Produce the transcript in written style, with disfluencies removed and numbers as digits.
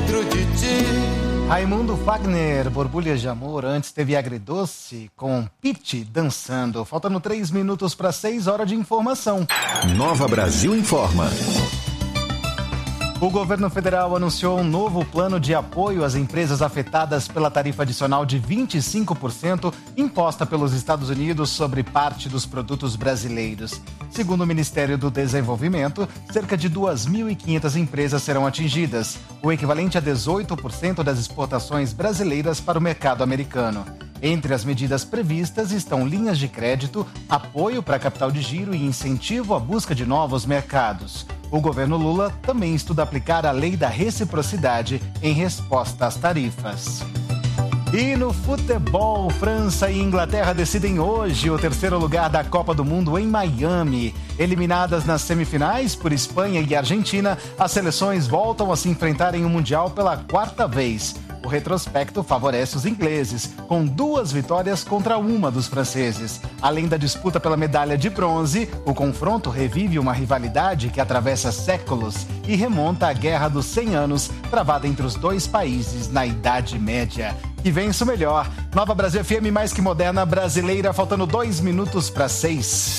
dentro de ti. Raimundo Fagner, Borbulhas de Amor, antes teve Agridoce com Pitty dançando. Faltando 3 minutos para 6 horas de informação. Nova Brasil Informa. O governo federal anunciou um novo plano de apoio às empresas afetadas pela tarifa adicional de 25% imposta pelos Estados Unidos sobre parte dos produtos brasileiros. Segundo o Ministério do Desenvolvimento, cerca de 2.500 empresas serão atingidas, o equivalente a 18% das exportações brasileiras para o mercado americano. Entre as medidas previstas estão linhas de crédito, apoio para capital de giro e incentivo à busca de novos mercados. O governo Lula também estuda aplicar a lei da reciprocidade em resposta às tarifas. E no futebol, França e Inglaterra decidem hoje o terceiro lugar da Copa do Mundo em Miami. Eliminadas nas semifinais por Espanha e Argentina, as seleções voltam a se enfrentar em um Mundial pela 4ª vez. O retrospecto favorece os ingleses, com 2 vitórias contra uma dos franceses. Além da disputa pela medalha de bronze, o confronto revive uma rivalidade que atravessa séculos e remonta à Guerra dos 100 Anos, travada entre os dois países na Idade Média. Que vença o melhor. Nova Brasil FM mais que moderna, brasileira, faltando 2 minutos para 6.